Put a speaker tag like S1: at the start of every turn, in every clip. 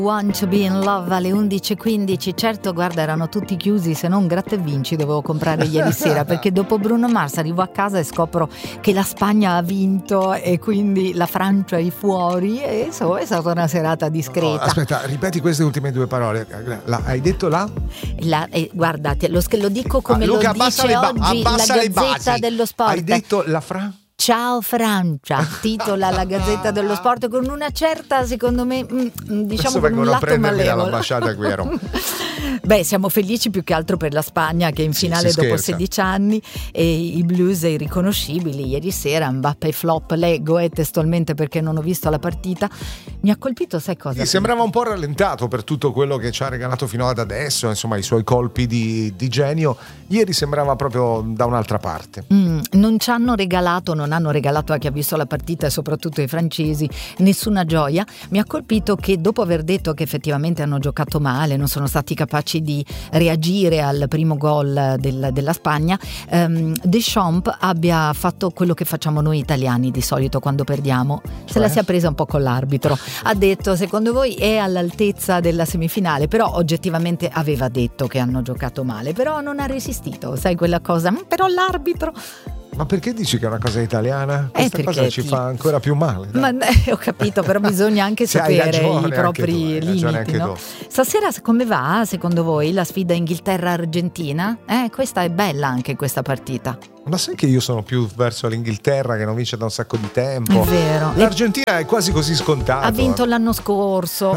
S1: Want to be in love alle 11:15. Certo, guarda, erano tutti chiusi, se non Gratta e Vinci dovevo comprare ieri sera, perché dopo Bruno Mars arrivo a casa e scopro che la Spagna ha vinto e quindi la Francia è fuori, e insomma è stata una serata discreta.
S2: No, aspetta, ripeti queste ultime due parole. Hai detto
S1: guardate, lo dico come
S2: Luca,
S1: lo dice oggi la Gazzetta dello Sport.
S2: Hai detto la
S1: Ciao Francia, titola la Gazzetta dello Sport con una certa, secondo me, diciamo con un lato malevolo.
S2: Dall'ambasciata qui ero.
S1: Beh, siamo felici più che altro per la Spagna che è in finale dopo 16 anni, e i blues irriconoscibili. Ieri sera Mbappé flop, leggo testualmente perché non ho visto la partita. Mi ha colpito, sai cosa?
S2: Sì, sembrava un po' rallentato per tutto quello che ci ha regalato fino ad adesso, insomma i suoi colpi di genio. Ieri sembrava proprio da un'altra parte.
S1: Non hanno regalato a chi ha visto la partita, e soprattutto ai francesi, nessuna gioia. Mi ha colpito che dopo aver detto che effettivamente hanno giocato male, non sono stati capaci di reagire al primo gol della Spagna, Deschamps abbia fatto quello che facciamo noi italiani di solito quando perdiamo, se la sia presa un po' con l'arbitro. Ha detto: secondo voi è all'altezza della semifinale? Però oggettivamente aveva detto che hanno giocato male, però non ha resistito, sai quella cosa, però l'arbitro.
S2: Ma perché dici che è una cosa italiana? Questa cosa ci fa ancora più male.
S1: Ma, ho capito, però bisogna anche sapere i propri limiti, no? Stasera come va, secondo voi, la sfida Inghilterra-Argentina? Questa è bella anche, questa partita.
S2: Ma sai che io sono più verso l'Inghilterra, che non vince da un sacco di tempo.
S1: È vero.
S2: L'Argentina è quasi così scontato.
S1: Ha vinto l'anno scorso.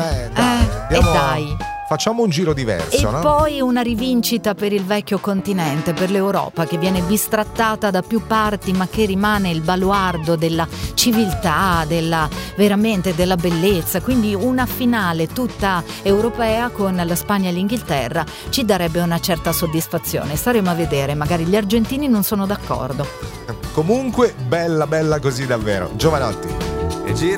S1: Dai.
S2: Facciamo un giro diverso,
S1: e poi una rivincita per il vecchio continente, per l'Europa, che viene bistrattata da più parti, ma che rimane il baluardo della civiltà, veramente della bellezza. Quindi una finale tutta europea con la Spagna e l'Inghilterra ci darebbe una certa soddisfazione. Staremo a vedere, magari gli argentini non sono d'accordo.
S2: Comunque bella così davvero. Giovanotti.